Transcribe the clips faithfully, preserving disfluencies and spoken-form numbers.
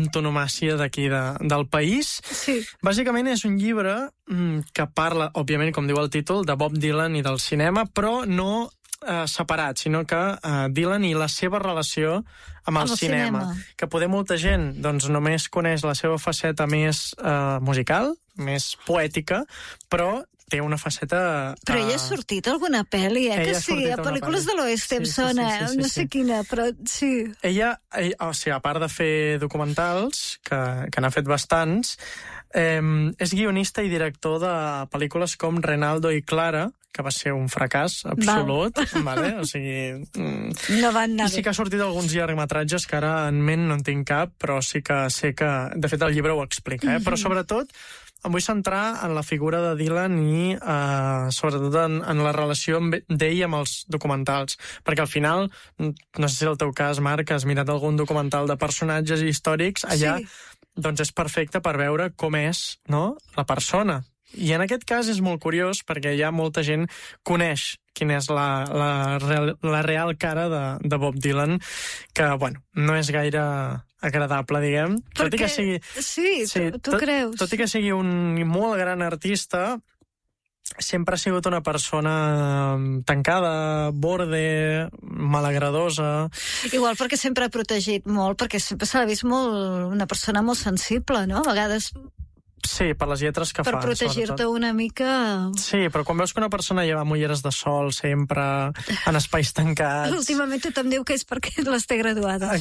antonomàsia d'aquí de, del país. Sí. Bàsicament és un llibre mm, que parla, òbviament, com diu el títol, de Bob Dylan i del cinema, però no eh, separat, sinó que eh, Dylan i la seva relació amb el, Amb el cinema. cinema. Que poder molta gent doncs, només coneix la seva faceta més eh, musical, més poètica, però té una faceta... Però ella ha sortit a alguna pel·li, eh? Ella Que ha sí, sortit a a una pel·lícules pel·li. de l'oest em Sí, sí, sona, sí, sí, sí, no sé sí. quina, però sí. Ella, ell, o sigui, a part de fer documentals, que, que n'ha fet bastants, eh, és guionista i director de pel·lícules com Renaldo i Clara, que va ser un fracàs absolut, vale? O sigui... Mm, No van anar I sí bé. que ha sortit alguns llargmetratges que ara en ment no en tinc cap, però sí que sé que... De fet, el llibre ho explica, eh? Mm-hmm. Però sobretot em vull centrar en la figura de Dylan i eh, sobretot en, en la relació amb d'ell amb els documentals, perquè al final, no sé si el teu cas, Marc, has mirat algun documental de personatges històrics, allà Sí. doncs és perfecte per veure com és, no?, la persona. I en aquest cas és molt curiós perquè ja molta gent coneix quina és la, la, real, la real cara de, de Bob Dylan, que, bueno, no és gaire agradable, diguem. Tot i que sigui... Sí, Sí, tu, tu tot, creus. tot i que sigui un molt gran artista, sempre ha sigut una persona tancada, borde, malagradosa... Igual perquè sempre ha protegit molt, perquè sempre s'ha vist molt, una persona molt sensible, no? A vegades Sí, per les lletres que per fa, protegir-te sobretot. una mica... Sí, però quan veus que una persona lleva amb ulleres de sol sempre, en espais tancats... Últimament tothom diu que és perquè les té graduades.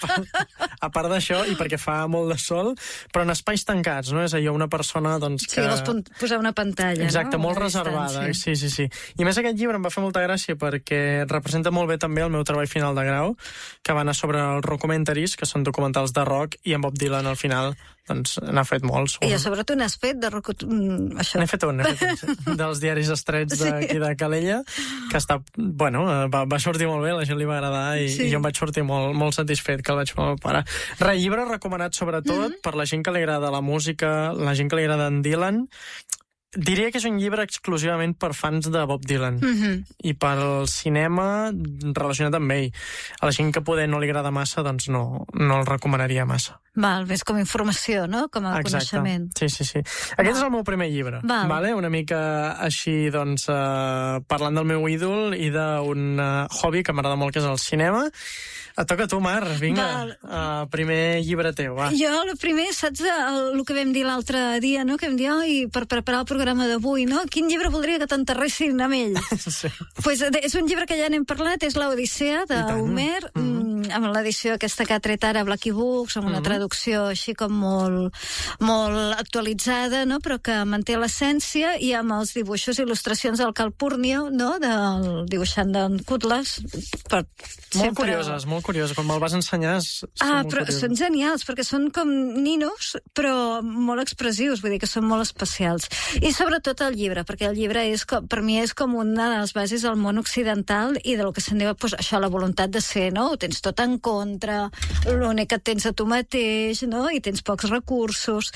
A part d'això, i perquè fa molt de sol, però en espais tancats, no? És allò, una persona doncs, que... Sí, vols pon- posar una pantalla, Exacte, no? molt Una reservada. distància. Sí, sí, sí. I a més aquest llibre em va fer molta gràcia perquè representa molt bé també el meu treball final de grau, que va anar sobre els rockumentaries, que són documentals de rock, i en Bob Dylan al final doncs n'ha fet molts. I a sobre tu n'has fet de rock... mm, això. N'he fet un, n'he fet un, dels diaris estrets d'aquí de Calella, que està, bueno, va, va sortir molt bé, a la gent li va agradar i, Sí. i jo em vaig sortir molt, molt satisfet que el vaig fer amb el pare. Re, llibre recomanat sobretot mm-hmm. per la gent que li agrada la música, la gent que li agrada en Dylan. Diria que és un llibre exclusivament per fans de Bob Dylan Mhm. i pel cinema relacionat amb ell. A la gent que poder no li agrada massa, doncs no, no el recomanaria massa. Val, més com a informació, no? Com a Exacte. coneixement. Sí, sí, sí. Aquest és el meu primer llibre, Val. vale? Una mica així, doncs, eh, parlant del meu ídol i d'un eh, hobby que m'agrada molt, que és el cinema. Et toca a tu, Mar, vinga. Uh, primer llibre teu, va. Jo, el primer, saps el, el que vam dir l'altre dia, no? Que vam dir, oi, per preparar el programa d'avui, no? Quin llibre voldria que t'enterressin amb ell? Sí. Pues, és un llibre que ja n'hem parlat, és l'Odissea d'Homer, mm-hmm. amb l'edició aquesta que ha tret ara Blacky Books, amb una mm-hmm. traducció així com molt, molt actualitzada, no? Però que manté l'essència, i amb els dibuixos i il·lustracions del Calpurnio, no? Del dibuixant d'en Cutlass. Per Molt sempre... curioses, molt curioses. Quan me'l vas ensenyar, són Ah, molt però curioses. són genials, perquè són com ninos, però molt expressius, vull dir que són molt especials. I sobretot el llibre, perquè el llibre és com, per mi és com una de les bases del món occidental i del que se'n diu, pues, això, la voluntat de ser, no? Ho tens tot en contra, l'únic que et tens a tu mateix, no? I tens pocs recursos.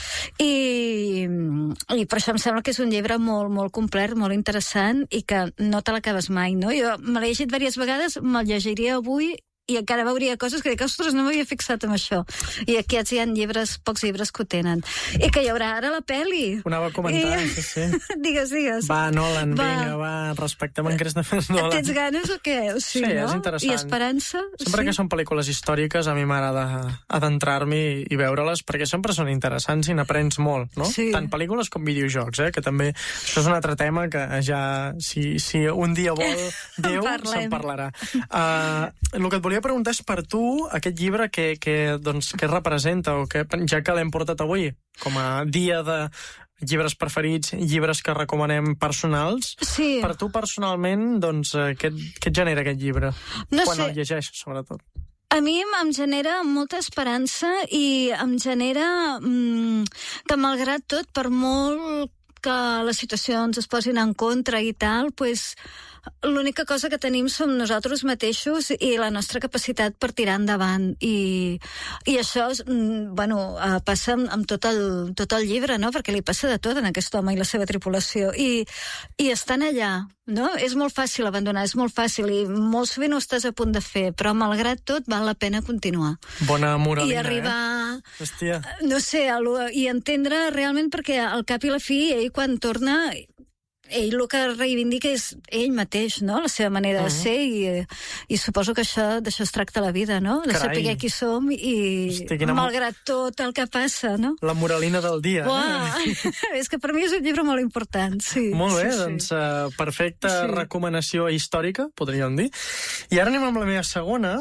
I, i per això em sembla que és un llibre molt, molt complet, molt interessant, i que no te l'acabes mai, no? Jo me l'he llegit diverses vegades, me'l llegiria avui i encara veuria coses que dic, ostres, no m'havia fixat en això. I aquí hi ha llibres, pocs llibres que ho tenen. I que hi haurà ara la pel·li. Ho anava a comentar, I... sí, sí. Digues, digues. Va, Nolan, Va. vinga, va, respectem en Christopher Nolan. Tens ganes o què? Sí, Sí, no? és interessant. I esperança? Sempre sí. que són pel·lícules històriques a mi m'agrada adentrar-m'hi i, i veure-les perquè sempre són interessants i n'aprens molt, no? Sí. Tant pel·lícules com videojocs, eh? Que també això és un altre tema que ja, si, si un dia vol Déu, Parlem. se'n parlarà. Uh, el que et volia preguntar és per tu, aquest llibre que, que, doncs, que representa, o que, ja que l'hem portat avui com a dia de llibres preferits, llibres que recomanem personals. Sí. Per tu personalment, doncs, eh, què, et- què et genera aquest llibre? No Quan sé. el llegeixes, sobretot. A mi em, em genera molta esperança i em genera mm, que malgrat tot, per molt que les situacions es posin en contra i tal, pues, l'única cosa que tenim som nosaltres mateixos i la nostra capacitat per tirar endavant. I, i això, bueno, passa amb, amb tot, el, tot el llibre, no? Perquè li passa de tot en aquest home i la seva tripulació. I, i estan allà, no? És molt fàcil abandonar, és molt fàcil, i molt sovint ho estàs a punt de fer, però malgrat tot val la pena continuar. Bona moralina, I arribar, eh? Hòstia. No sé, i entendre realment, perquè al cap i la fi, ell quan torna, ell el que reivindica és ell mateix, no? La seva manera uh -huh. de ser, i, i suposo que això, d'això es tracta la vida, no? De Carai. saber qui som i Hosti, malgrat tot el que passa, no? La moralina del dia. Uah, eh? És que per mi és un llibre molt important, sí. Molt bé, sí, doncs sí. Uh, perfecta sí. recomanació històrica, podríem dir. I ara anem amb la meva segona.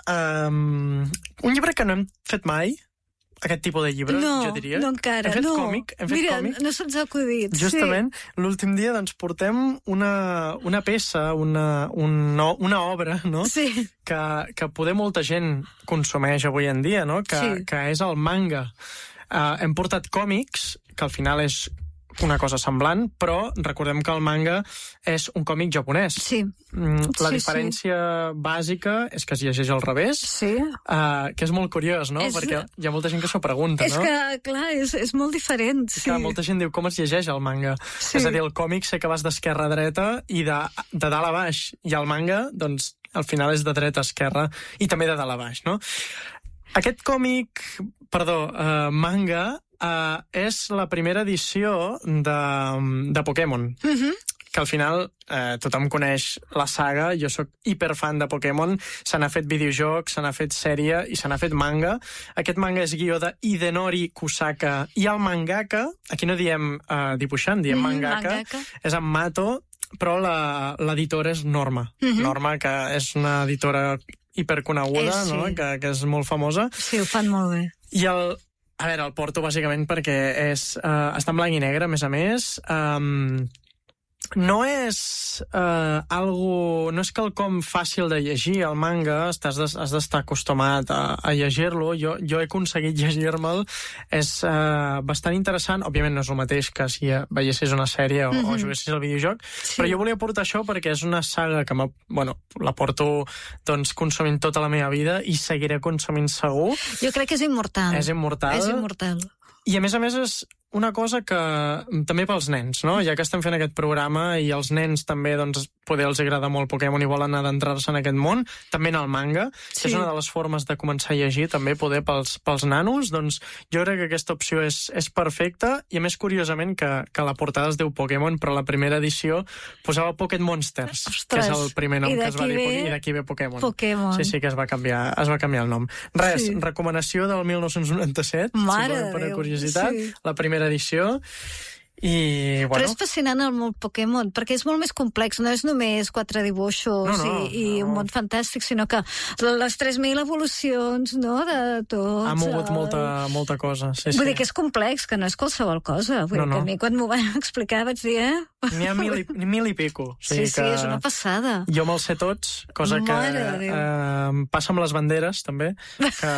Um, un llibre que no hem fet mai, aquest tipus de llibre, no, jo diria. No, encara, hem fet no. Còmic, hem fet Mira, còmic. no se'ns ha acudit. Justament, sí. l'últim dia doncs, portem una, una peça, una, un, una obra, no? Sí. que, que poder molta gent consumeix avui en dia, no? Que, sí. que és el manga. Uh, hem portat còmics, que al final és una cosa semblant, però recordem que el manga és un còmic japonès. Sí. Mm, la sí, diferència sí. bàsica és que es llegeix al revés, sí. uh, que és molt curiós, no? És... Perquè hi ha molta gent que s'ho pregunta, és no? És que, clar, és, és molt diferent. Sí. Sí. Que molta gent diu com es llegeix el manga. Sí. És a dir, el còmic sé que vas d'esquerra a dreta i de, de dalt a baix, i el manga, doncs, al final és de dreta a esquerra i també de dalt a baix, no? Aquest còmic, perdó, uh, manga, Uh, és la primera edició de, de Pokémon. Mhm. Que al final eh, tothom coneix la saga, jo sóc hiperfan de Pokémon, se n'ha fet videojoc, se n'ha fet sèrie i se n'ha fet manga. Aquest manga és guió de Hidenori Kusaka i el mangaka, aquí no diem eh, dibuixant, diem mm, mangaka, mangaka, és en Mato, però l'editora és Norma. Mm-hmm. Norma, que és una editora hiperconeguda, eh, sí. no? que, que és molt famosa. Sí, ho fan molt bé. I el... A veure, el porto bàsicament perquè és, uh, està en blanc i negre, a més a més. Um, no és uh, algo... No és quelcom fàcil de llegir, el manga. Estàs de, has d'estar acostumat a, a llegir-lo. Jo, jo he aconseguit llegir-me'l. És uh, bastant interessant. Òbviament no és el mateix que si veiessis una sèrie o, mm-hmm. o juguessis al videojoc, sí. Però jo volia portar això perquè és una saga que bueno, la porto doncs, consumint tota la meva vida i seguiré consumint segur. Jo crec que és immortal. És immortal. És immortal. I a més a més és una cosa que també pels nens, no? Ja que estem fent aquest programa i els nens també, doncs, poder els agrada molt Pokémon i volen adentrar-se en aquest món, també en el manga, sí. Que és una de les formes de començar a llegir també poder pels, pels nanos, doncs jo crec que aquesta opció és, és perfecta i a més curiosament que, que la portada es diu Pokémon, però la primera edició posava Pocket Monsters, Ostres, que és el primer nom que es va dir, ve... i d'aquí ve Pokémon. Pokémon. Sí, sí, que es va canviar, es va canviar el nom. Res, sí. Recomanació del mil nou-cents noranta-set, Mare si per Déu. curiositat, Sí. La primera edició. I, bueno... Però és fascinant el món Pokémon, perquè és molt més complex, no és només quatre dibuixos no, no, i, i no. un món fantàstic, sinó que les tres mil evolucions, no?, de tots... Ha mogut el... molta, molta cosa, sí, Vull sí. dir que és complex, que no és qualsevol cosa. Vull no, dir no. que a mi quan m'ho van explicar vaig dir, eh? N'hi ha mil i, mil i pico. O sigui sí, sí, que és una passada. Jo me'ls sé tots, cosa Mare que eh, passa amb les banderes, també, que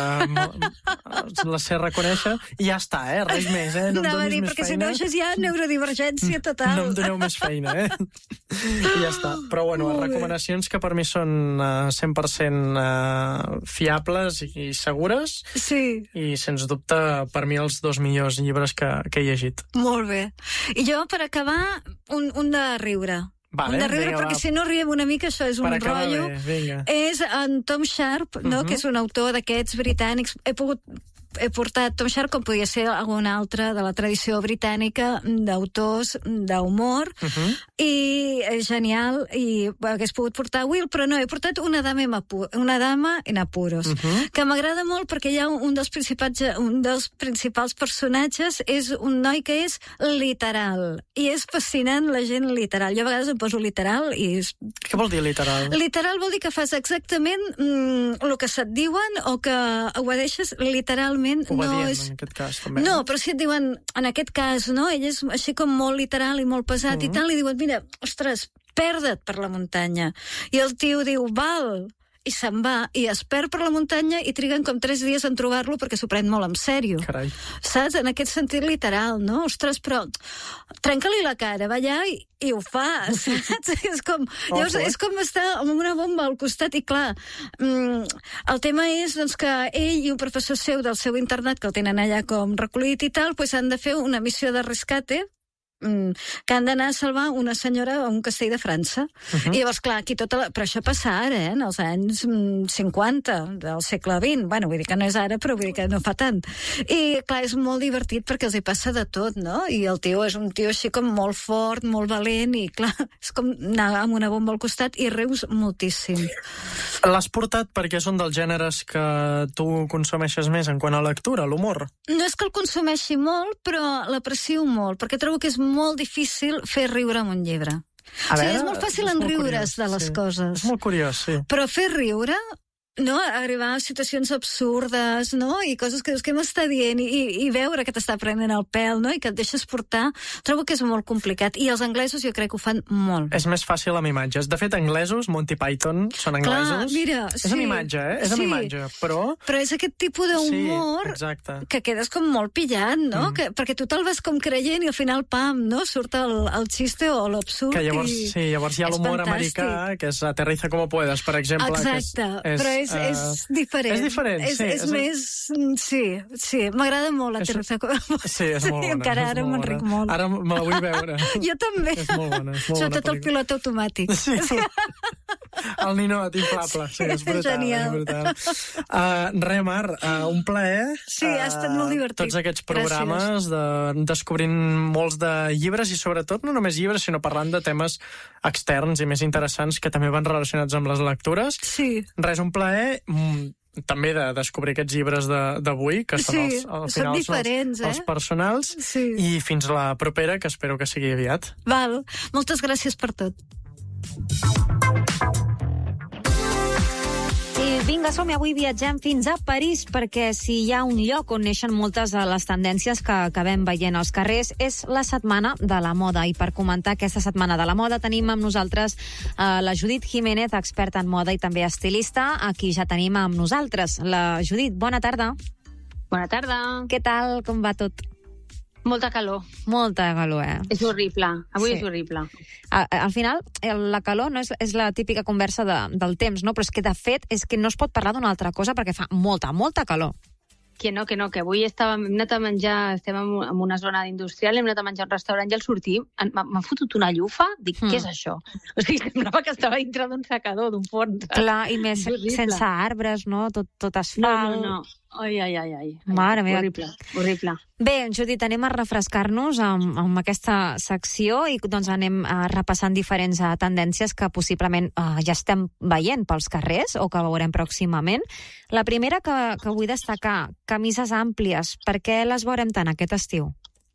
les sé reconèixer, i ja està, eh? Res més, eh? No em Anava a donis dir, més perquè feina. si no això és ja neurodivergència total. No em doneu més feina, eh? I ja està. Però, bueno, recomanacions que per mi són uh, cent per cent uh, fiables i segures. Sí. I, sens dubte, per mi els dos millors llibres que, que he llegit. Molt bé. I jo, per acabar, un, un de riure. Vale, un de riure, vinga, perquè va. si no riem una mica, això és per un rotllo. Bé, és en Tom Sharp, no? Uh-huh. Que és un autor d'aquests britànics. He pogut he portat Tom Sharp, com podia ser algun altre de la tradició britànica d'autors d'humor, uh-huh. i és genial, i hagués pogut portar Will, però no, he portat Una dama en, apu una dama en apuros, uh-huh. que m'agrada molt perquè hi ha un dels, principals, un dels principals personatges, és un noi que és literal, i és fascinant la gent literal. Jo a vegades em poso literal i... És... Què vol dir literal? Literal vol dir que fas exactament mm, el que se't diuen o que obedeixes literalment. Obedient, no és... en aquest cas, també. No, però si et diuen, en aquest cas, no? Ell és així com molt literal i molt pesat, uh-huh. i tal, li diuen, mira, ostres, perda't per la muntanya. I el tio diu, val, i se'n va, i es perd per la muntanya i triguen com tres dies en trobar-lo perquè s'ho pren molt en sèrio. Carai. Saps? En aquest sentit literal, no? Ostres, però trenca-li la cara, va allà i, i ho fa, saps? és, com, Oh, llavors, és com estar amb una bomba al costat i clar, mm, el tema és doncs, que ell i un professor seu del seu internat, que el tenen allà com recollit i tal, doncs han de fer una missió de rescate que han d'anar a salvar una senyora a un castell de França. Uh-huh. I llavors, clar, aquí tota la... Però això passa ara, eh? En els anys cinquanta del segle vint. Bueno, vull dir que no és ara, però vull dir que no fa tant. I, clar, és molt divertit perquè els hi passa de tot, no? I el tio és un tio així com molt fort, molt valent, i, clar, és com anar amb una bomba al costat i rius moltíssim. L'has portat perquè són dels gèneres que tu consumeixes més en quant a lectura, l'humor? No és que el consumeixi molt, però l'aprecio molt, perquè trobo que és molt difícil fer riure amb un llibre. A o sigui, veure, és molt fàcil en riure's de les sí. coses. És molt curiós, sí. Però fer riure, no? Arribar a situacions absurdes, no? I coses que dius, què m'està dient? I, i veure que t'està prenent el pèl, no? I que et deixes portar. Trobo que és molt complicat. I els anglesos jo crec que ho fan molt. És més fàcil amb imatges. De fet, anglesos, Monty Python, són anglesos. Clar, mira, és sí. amb imatge, eh? És amb sí. imatge, però... Però és aquest tipus d'humor sí, que quedes com molt pillat, no? Mm. Que, perquè tu te'l vas com creient i al final, pam, no? Surt el, el xiste o l'absurd. Que llavors, i... sí, llavors hi ha l'humor americà, que és Aterriza como puedas, per exemple. Exacte, que és, és, però és, uh... és diferent. És diferent, és, sí. És, és més... Sí, sí. M'agrada molt la Teresa. Sí, és molt bona. Encara ara me'n ric molt. Ara me la vull veure. Jo també. És molt bona, és molt Sobretot bona el pilot automàtic. Sí. El ninot inflable. Sí, és brutal. Genial. És brutal. Uh, re, Mar, uh, un plaer. Sí, ha estat molt divertit. Tots aquests programes de, descobrint molts de llibres i sobretot no només llibres, sinó parlant de temes externs i més interessants que també van relacionats amb les lectures. Sí. Res, un plaer... Mm, també de descobrir aquests llibres d'avui, que són, sí, els, al són final diferents, són els, eh? els personals, sí. I fins la propera, que espero que sigui aviat. Val, moltes gràcies per tot. I vinga, som-hi, avui viatgem fins a París, perquè si hi ha un lloc on neixen moltes de les tendències que acabem veient als carrers, és la Setmana de la Moda. I per comentar aquesta Setmana de la Moda tenim amb nosaltres eh, la Judit Jiménez, experta en moda i també estilista, a qui ja tenim amb nosaltres. La Judit, bona tarda. Bona tarda. Què tal, com va tot? Molta calor. Molta calor, eh? És horrible. Avui sí. és horrible. A, al final, la calor no és, és la típica conversa de, del temps, no? Però és que, de fet, és que no es pot parlar d'una altra cosa perquè fa molta, molta calor. Que no, que no, que avui estàvem, hem anat a menjar, estem en una zona industrial, hem anat a menjar a un restaurant i al sortir m'han fotut una llufa, dic, mm. què és això? O sigui, semblava que estava dintre d'un secador, d'un forn. Clar, i més sense arbres, no? Tot, tot asfalt. No, no, no. Ai, ai, ai, ai. Mare meva. Horrible, horrible. Bé, Judit, anem a refrescar-nos amb, amb aquesta secció i doncs anem uh, repassant diferents uh, tendències que possiblement uh, ja estem veient pels carrers o que veurem pròximament. La primera que, que vull destacar, camises àmplies. Per què les veurem tant aquest estiu?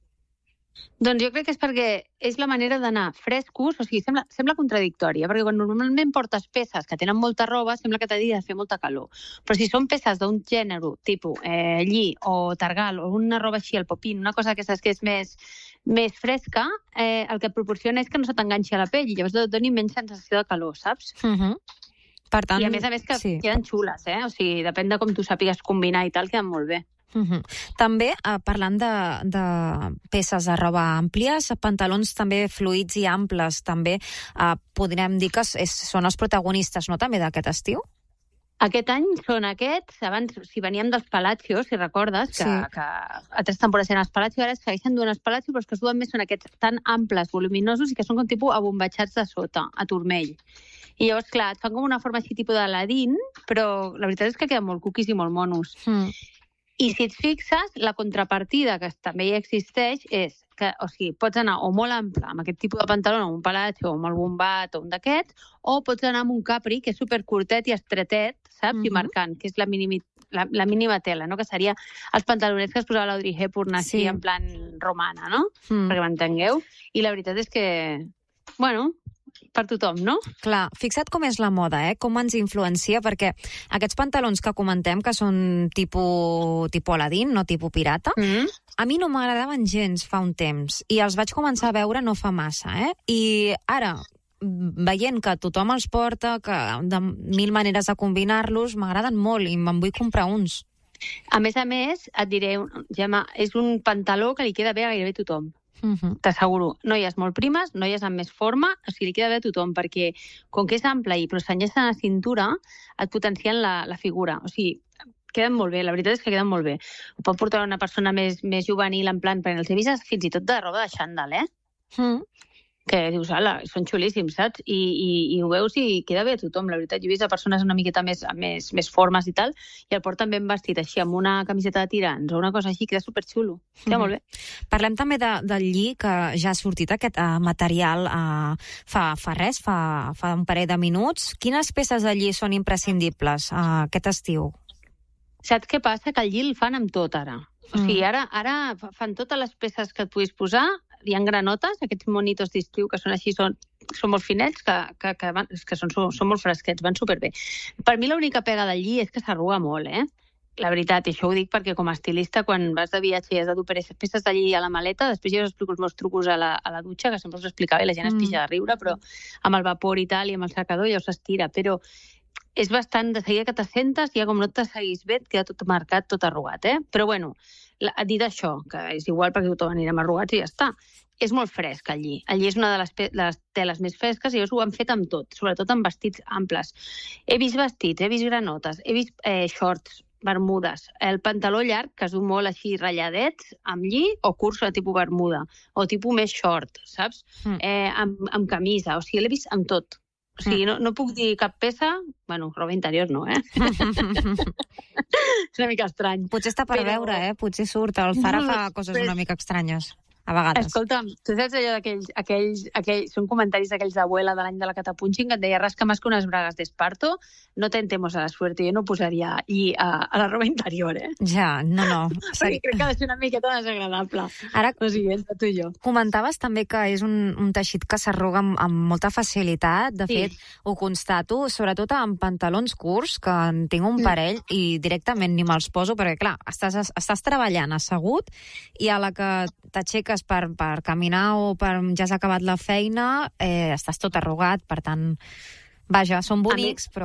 Doncs jo crec que és perquè és la manera d'anar frescos, o sigui, sembla, sembla contradictòria, perquè quan normalment portes peces que tenen molta roba, sembla que t'hagi de fer molta calor. Però si són peces d'un gènere, tipus eh, lli o targal, o una roba així, el popín, una cosa que saps que és més, més fresca, eh, el que et proporciona és que no se t'enganxi a la pell, i llavors et doni menys sensació de calor, saps? Uh-huh. Per tant, I a més a més que sí. queden xules, eh? O sigui, depèn de com tu sàpigues combinar i tal, queden molt bé. Uh-huh. També, eh, parlant de, de peces de roba àmplies, pantalons també fluïds i amples, també eh, podríem dir que és, són els protagonistes, no?, també d'aquest estiu? Aquest any són aquests, abans, si veníem dels Palacios, si recordes, que, sí. que a tres temporades eren els Palacios, ara es segueixen duent els Palacios, però els que es duen més són aquests tan amples, voluminosos, i que són com tipus abombatxats de sota, a turmell. I llavors, clar, et fan com una forma així tipus d'Aladín, però la veritat és que queden molt cuquis i molt monos. Mm. I si et fixes, la contrapartida que també hi existeix és que, o sigui, pots anar o molt ample amb aquest tipus de pantaló, amb un palatxo, o amb el bombat, o un d'aquests, o pots anar amb un capri, que és supercurtet i estretet, saps? Uh-huh. I marcant, que és la, minimi, la, la mínima tela, no? Que seria els pantalonets que es posava l'Audrey Hepburn així, sí. en plan romana, no? Mm. Perquè m'entengueu. I la veritat és que, bueno, per tothom, no? Clar, fixa't com és la moda, eh? Com ens influencia, perquè aquests pantalons que comentem, que són tipus, tipus Aladín, no tipus pirata, mm-hmm. a mi no m'agradaven gens fa un temps, i els vaig començar a veure no fa massa, eh? I ara, veient que tothom els porta, que de mil maneres de combinar-los, m'agraden molt i me'n vull comprar uns. A més a més, et diré, Gemma, és un pantaló que li queda bé a gairebé tothom. Uh-huh. T'asseguro, noies molt primes, noies amb més forma, o sigui, li queda bé a tothom, perquè com que és ample i però s'enllaça a la cintura, et potencien la, la figura. O sigui, queden molt bé, la veritat és que queden molt bé. Ho pot portar una persona més, més juvenil, en plan, perquè els he vist fins i tot de roba de xandall, eh? Mm. Que dius, ala, són xulíssims, saps? I, i, i ho veus i queda bé a tothom, la veritat. Jo he vist a persones una miqueta més, més, més formes i tal, i el porten ben vestit així, amb una camiseta de tirants o una cosa així, queda superxulo. Queda mm-hmm. molt bé. Parlem també de, del lli, que ja ha sortit aquest uh, material uh, fa, fa res, fa, fa un parell de minuts. Quines peces de lli són imprescindibles uh, aquest estiu? Saps què passa? Que el lli el fan amb tot, ara. O sigui, ara, ara fan totes les peces que et puguis posar, hi ha granotes, aquests monitos d'estiu que són així, són, són molt finets, que, que, que, van, que són, són molt fresquets, van superbé. Per mi l'única pega del lli és que s'arruga molt, eh? La veritat, i això ho dic perquè com a estilista, quan vas de viatge i has de dur peces de lli a la maleta, després jo us explico els meus trucos a la, a la dutxa, que sempre us explicava i la gent es pixa de riure, però amb el vapor i tal, i amb el secador ja us s'estira, però és bastant, de seguida que t'assentes, ja com no te seguís bé, et queda tot marcat, tot arrugat, eh? Però bueno, dit això, que és igual perquè tothom anirem arrugats i ja està, és molt fresc el lli. El lli és una de les, de les teles més fresques i llavors ho han fet amb tot, sobretot amb vestits amples. He vist vestits, he vist granotes, he vist eh, shorts, bermudes, el pantaló llarg, que es du molt així ratlladets, amb lli, o curts de tipus bermuda, o tipus més short, saps? Mm. Eh, amb, amb camisa, o sigui, l'he vist amb tot. O sigui, no, no puc dir cap peça... Bueno, roba interior no, eh? És una mica estrany. Potser està per però... veure, eh? Potser surt. El Zara no, fa coses però... una mica estranyes, a vegades. Escolta'm, tu saps allò d'aquells... Aquells, aquells, són comentaris d'aquells d'abuela de l'any de la catapunxing que et deia rasca más que unes bragues d'esparto, no tentemos a la suerte. Jo no posaria lli a, a la roba interior, eh? Ja, no, no. Perquè crec que ha de ser una miqueta desagradable. Ara, o sigui, entre tu i jo. Comentaves també que és un, un teixit que s'arruga amb, amb molta facilitat. De sí. fet, ho constato, sobretot amb pantalons curts, que en tinc un parell mm. i directament ni me'ls poso, perquè, clar, estàs, estàs treballant assegut i a la que t'aixeques per, per caminar o per ja has acabat la feina, eh, estàs tot arrugat, per tant... Vaja, són bonics, a però...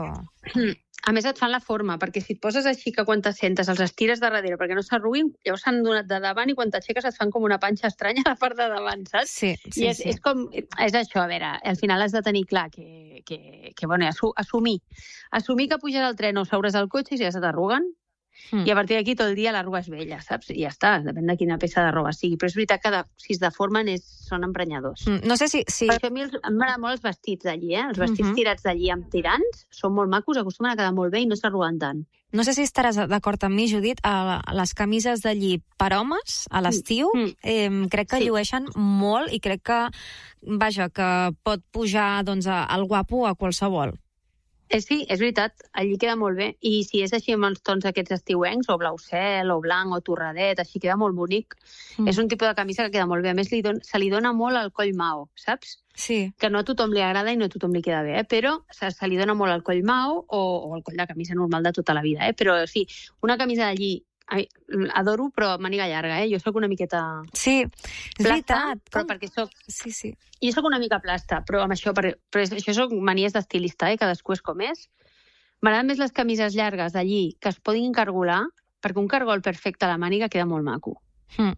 A més, et fan la forma, perquè si et poses així que quan t'assentes els estires de darrere perquè no s'arruguin, llavors s'han donat de davant i quan t'aixeques et fan com una panxa estranya a la part de davant, saps? Sí, sí, I és, sí. és com... És això, a veure, al final has de tenir clar que, que, que bueno, assumir. Assumir que puges al tren o seures al cotxe i ja se t'arruguen, Mm. i a partir d'aquí tot el dia l'arruga és vella, saps? I ja està, depèn de quina peça de roba sigui. Però és veritat que de, si es deformen és, són emprenyadors. Mm. No sé si... si... Perquè a mi m'agraden molt els vestits d'allí, eh? Els vestits mm-hmm. tirats d'allí amb tirants són molt macos, acostumen a quedar molt bé i no s'arruguen tant. No sé si estaràs d'acord amb mi, Judit, a les camises de lli per homes, a l'estiu, mm. eh, crec que sí. llueixen molt i crec que, vaja, que pot pujar doncs, al guapo a qualsevol. Eh, sí, és veritat, allí queda molt bé. I si és així amb els tons aquests estiuencs, o blau cel, o blanc, o torradet, així queda molt bonic. Mm. És un tipus de camisa que queda molt bé. A més, li don, se li dona molt al coll mau, saps? Sí. Que no a tothom li agrada i no a tothom li queda bé, eh? Però se, se li dona molt al coll mau o, o al coll de camisa normal de tota la vida. Eh? Però sí, una camisa d'allí Ai, adoro, però màniga llarga, eh? Jo sóc una miqueta... Sí, és plasta, veritat. Però perquè soc... Sí, sí. Jo sóc una mica plasta, però amb això... Per... Però això soc manies d'estilista, eh? Cadascú és com és. M'agraden més les camises llargues d'allí, que es podin encargolar, perquè un cargol perfecte a la màniga queda molt maco. Mm.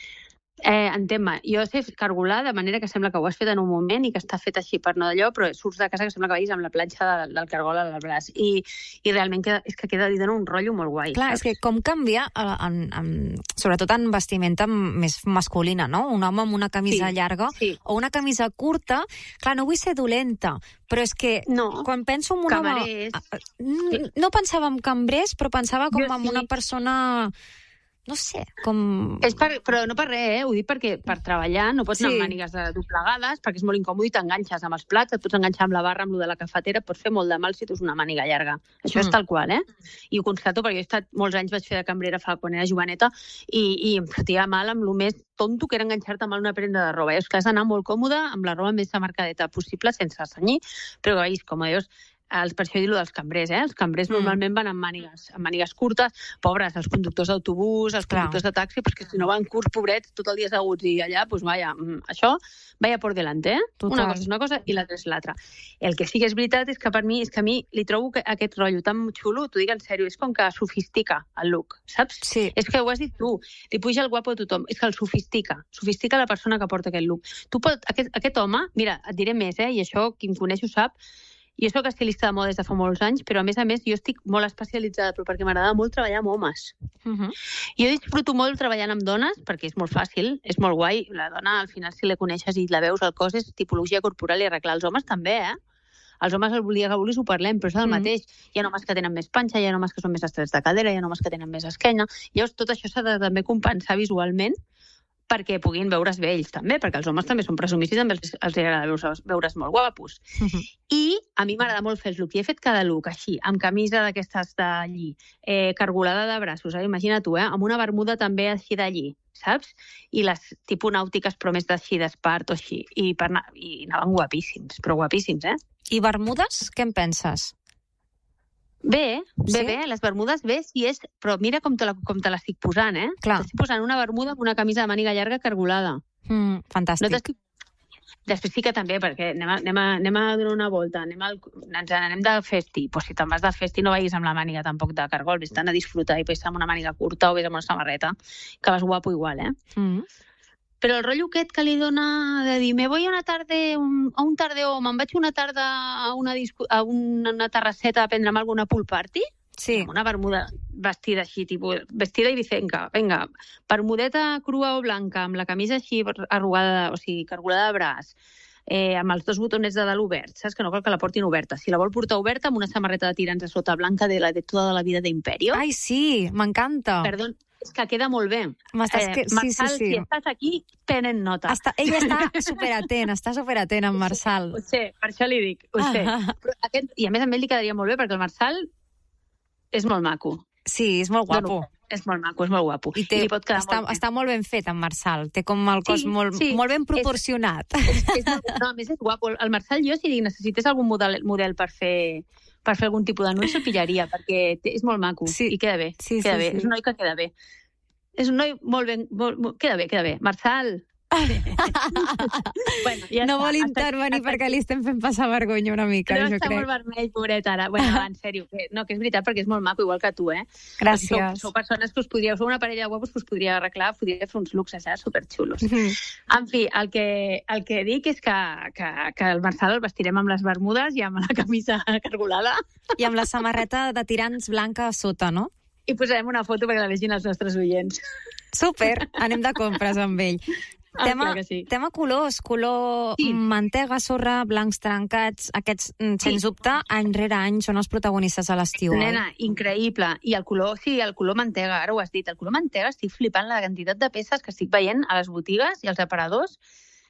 Eh, entén-me, jo sé cargolar de manera que sembla que ho has fet en un moment i que està fet així per no d'allò, però surts de casa que sembla que vagis amb la planxa de, del cargol al braç. I, i realment queda, és que queda, li dona un rotllo molt guai. Clar, saps? És que com canvia, en, en, sobretot en vestimenta més masculina, no? Un home amb una camisa sí, llarga sí. o una camisa curta, clar, no vull ser dolenta, però és que no, quan penso en un camarers. home... No pensava en cambrers, però pensava com jo en sí. una persona... No sé, com... És per, però no per res, eh? Ho dic perquè per treballar no pots anar sí. amb mànigues de doblegades perquè és molt incòmode i t'enganxes amb els plats, et pots enganxar amb la barra, amb lo de la cafetera, et pots fer molt de mal si tu és una màniga llarga. Això mm. és tal qual, eh? I ho constato perquè jo he estat molts anys, vaig fer de cambrera fa quan era joveneta i, i em fotia mal amb lo més tonto que era enganxar-te amb una prenda de roba. I és que has d'anar molt còmode amb la roba més marcadeta possible, sense assenyir, però que veus, com a Déus, els, per això he dit dels cambrers, eh? Els cambrers Mm. normalment van amb mànigues, amb mànigues curtes, pobres, els conductors d'autobús, els Clar. conductors de taxi, perquè si no van curts, pobrets, tot el dia asseguts i allà, doncs vaja, mm, això, vaya por delante, eh? Total. Una cosa és una cosa i l'altra és l'altra. El que sí que és veritat és que per mi, és que a mi li trobo que aquest rotllo tan xulo, t'ho dic en sèrio, és com que sofistica el look, saps? Sí. És que ho has dit tu, li puja el guapo a tothom, és que el sofistica, sofistica la persona que porta aquest look. Tu pot, aquest, aquest home, mira, et diré més, eh? I això, qui em coneix ho sap, jo soc estilista de moda des de fa molts anys, però a més a més jo estic molt especialitzada, però perquè m'agrada molt treballar amb homes. Uh -huh. Jo disfruto molt treballant amb dones, perquè és molt fàcil, és molt guai. La dona, al final, si la coneixes i la veus al cos, és tipologia corporal i arreglar. Els homes també, eh? Els homes el volia que vulguis ho parlem, però és el Mm. mateix. Hi ha homes que tenen més panxa, hi ha homes que són més estrets de cadera, hi ha homes que tenen més esquena. Llavors, tot això s'ha de també compensar visualment perquè puguin veure's bé ells també, perquè els homes també són presumits i també els, els agrada veure's, veure's molt guapos. Uh -huh. I a mi m'agrada molt fer els looks. I he fet cada look així, amb camisa d'aquestes d'allí, eh, cargolada de braços, eh? Imagina tu, eh? Amb una bermuda també així d'allí, saps? I les tipus nàutiques, però més d'així, d'espart o així. I, per anar, I anaven guapíssims, però guapíssims, eh? I bermudes, què en penses? Bé, bé, Sí? bé, les bermudes bé, sí és, però mira com te la, com te l'estic posant, eh? Clar. T'estic posant una bermuda amb una camisa de màniga llarga cargolada. Mm, No fantàstic. t'estic... Després sí que també, perquè anem a, anem a, anem a donar una volta, anem, al, ens anem de festi. Pues si te'n vas de festi no vagis amb la màniga tampoc de cargol, vés a disfrutar i vés amb una màniga curta o vés amb una samarreta, que vas guapo igual, eh? Mm. Però el rotllo aquest que li dona de dir me voy una tarde, un, a un tardeo, me'n vaig una tarda a una, discu a una, una terrasseta a prendre'm alguna pool party, Sí. amb una bermuda vestida així, tipus, vestida ibicenca, vinga, bermudeta crua o blanca, amb la camisa així arrugada, o sigui, cargolada de braç, eh, amb els dos botonets de dalt oberts, saps? Que no cal que la portin oberta. Si la vol portar oberta, amb una samarreta de tirants a sota blanca de la de tota la vida d'Imperio, Ai, sí, m'encanta. perdó, és que queda molt bé. M'estàs que... Sí, sí, Marçal, sí. si estàs aquí, prenen nota. Està... Ell està superatent, està superatent, en Marçal. Ho sé, per això li dic, ho sé. Ah. Però aquest, I a més a més li quedaria molt bé, perquè el Marçal és molt maco. Sí, és molt guapo. No, és molt maco, és molt guapo. I té, li pot quedar està, molt bé. està molt ben fet, en Marçal. Té com el cos Sí, molt, sí. molt ben proporcionat. És, és, no, a més és guapo. El Marçal, jo, si necessités algun model, model per fer per fer algun tipus d'anunci, el pillaria, perquè té, és molt maco Sí. i queda bé. Sí, queda sí, bé. sí. És un noi que queda bé. És un noi molt ben... Molt, molt, queda bé, queda bé. Marçal... bueno, ja No està. vol Hasta- intervenir hasta perquè aquí. li estem fent passar vergonya una mica, Però jo està crec. molt vermell, pobret, ara. Bueno, va, en sèrio. Que, no, que és veritat, perquè és molt maco, igual que tu, eh? Gràcies. Sou, sou persones que us podríeu... Sou una parella de guapos que us podria arreglar, podria fer uns luxes, eh? Superxulos. Mhm. En fi, el que, el que dic és que, que, que el Marçal el vestirem amb les bermudes i amb la camisa cargolada I amb la samarreta de tirants blanca a sota, no? i posarem una foto perquè la vegin els nostres oients. Super, anem de compres amb ell. Ah, tema, clar que sí. tema colors, color Sí. mantega, sorra, blancs trencats, aquests, mm, sens dubte, any rere any són els protagonistes a l'estiu, oi? Nena, increïble. I el color, sí, el color mantega, ara ho has dit. El color mantega, estic flipant la quantitat de peces que estic veient a les botigues i als aparadors.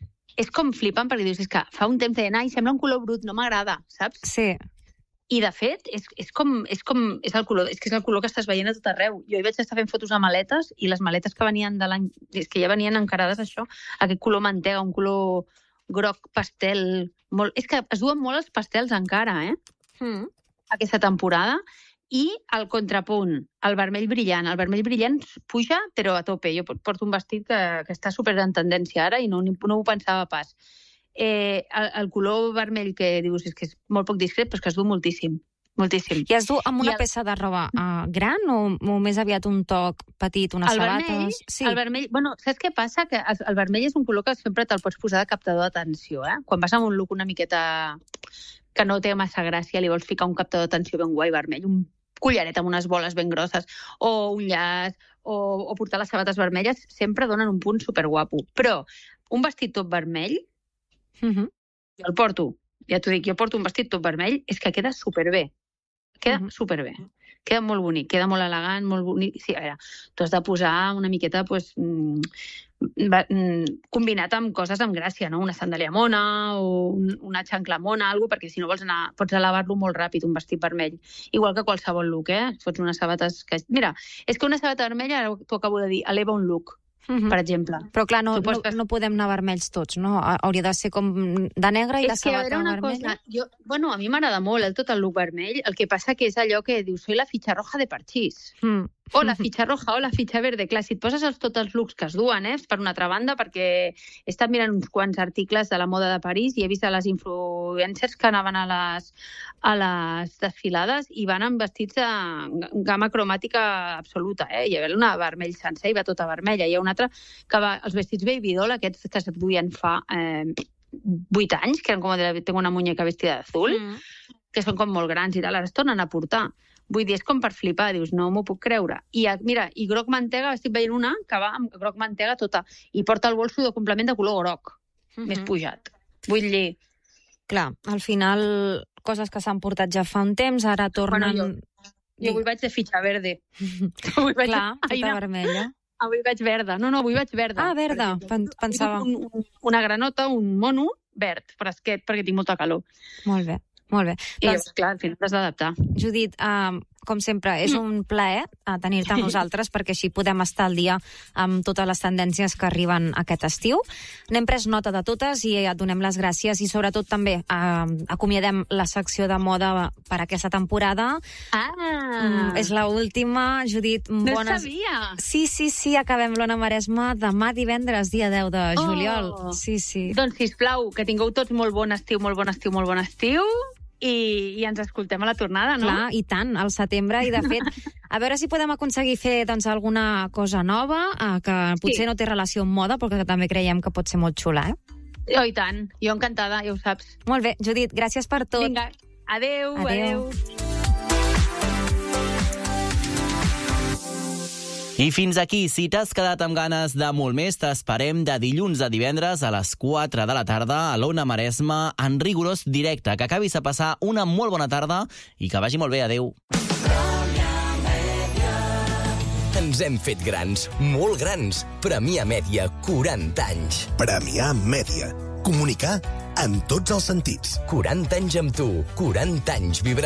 És com flipant, perquè dius, és que fa un temps deien, ai, sembla un color brut, no m'agrada, saps? Sí, I, de fet, és, és, com, és, com, és, el color, és que és el color que estàs veient a tot arreu. Jo hi vaig estar fent fotos de maletes i les maletes que venien de l'any... És que ja venien encarades, això, aquest color mantega, un color groc pastel... Molt, és que es duen molt els pastels encara, eh? mm. Aquesta temporada. I el contrapunt, el vermell brillant. El vermell brillant puja, però a tope. Jo porto un vestit que, que està super en tendència ara i no, no ho pensava pas. Eh, el, el color vermell que dius és que és molt poc discret, però és que es du moltíssim. Moltíssim. I es du amb una I el- peça de roba uh, gran o, o més aviat un toc petit, unes El sabates? vermell, Sí. el vermell, bueno, saps què passa? Que el, el vermell és un color que sempre te'l pots posar de captador d'atenció, eh? Quan vas amb un look una miqueta que no té massa gràcia, li vols ficar un captador d'atenció ben guai vermell, un collaret amb unes boles ben grosses, o un llaç, o, o portar les sabates vermelles, sempre donen un punt superguapo. Però un vestit tot vermell, Uh -huh. jo el porto, ja t'ho dic, jo porto un vestit tot vermell, és que queda superbé. Queda Mhm. uh -huh. superbé. Queda molt bonic, queda molt elegant, molt bonic. Sí, a veure, tu has de posar una miqueta, pues, mm, va, mm, combinat amb coses amb gràcia, no? Una sandàlia mona o un, una xancla mona, algo, perquè si no vols anar, pots elevar-lo molt ràpid, un vestit vermell. Igual que qualsevol look, eh? Fots unes sabates que... Mira, és que una sabata vermella, ara t'ho acabo de dir, eleva un look. Uh-huh. per exemple. Però clar, no, Supos no, que- no podem anar vermells tots, no? Hauria de ser com de negre i És la que, a sabata veure, una vermella. cosa, jo, bueno, a mi m'agrada molt el tot el look vermell, el que passa que és allò que dius, soy la fitxa roja de parxís. Mm. O la fitxa roja o la fitxa verde. Clar, si et poses els, tots els looks que es duen, eh, per una altra banda, perquè he estat mirant uns quants articles de la moda de París i he vist a les influencers que anaven a les, a les desfilades i van amb vestits de gamma cromàtica absoluta. Eh? Hi havia una vermell sencer i va tota vermella. Hi ha una altra que va, els vestits baby doll, aquests que es duien fa eh, vuit anys, que eren com de, tengo una muñeca vestida d'azul, Mm. que són com molt grans i tal, ara es tornen a portar. Vull dir, és com per flipar, dius, no m'ho puc creure. I mira, i groc mantega, estic veient una que va amb groc mantega tota, i porta el bolso de complement de color groc, Mm-hmm. més pujat. Vull dir, Clar, al final, coses que s'han portat ja fa un temps, ara tornen... Bueno, jo avui vaig de fitxa verde. Avui vaig, Clar, Ai, tota no, vermella. avui vaig verda. No, no, avui vaig verda. Ah, verda, Per exemple. pen- pensava. Un, un, una granota, un mono verd, fresquet, perquè tinc molta calor. Molt bé, molt bé. I Doncs, llavors, clar, al final t'has d'adaptar. Judit, uh, com sempre, és un plaer uh, tenir-te amb nosaltres perquè així podem estar al dia amb totes les tendències que arriben aquest estiu. N'hem pres nota de totes i et donem les gràcies i sobretot també uh, acomiadem la secció de moda per aquesta temporada. Ah! Mm, és l'última, Judit. No bones... sabia! Sí, sí, sí, acabem l'Ona Maresma demà divendres, dia deu de juliol. Oh. Sí, sí. Doncs, sisplau, que tingueu tots molt bon estiu, molt bon estiu, molt bon estiu, i, i ens escoltem a la tornada, no? Clar, i tant, al setembre, i de fet, a veure si podem aconseguir fer doncs, alguna cosa nova, eh, que potser Sí. no té relació amb moda, però que també creiem que pot ser molt xula, eh? Oh, i tant, jo encantada, ja ho saps. Molt bé, Judit, gràcies per tot. Vinga, adeu, Adeu. adeu. I fins aquí, si t'has quedat amb ganes de molt més, t'esperem de dilluns a divendres a les quatre de la tarda a l'Ona Maresma en rigorós directe. Que acabis de passar una molt bona tarda i que vagi molt bé. Adéu. Ens hem fet grans, molt grans. Premià Mèdia, quaranta anys. Premià Mèdia. Comunicar en tots els sentits. quaranta anys amb tu, quaranta anys vibrant.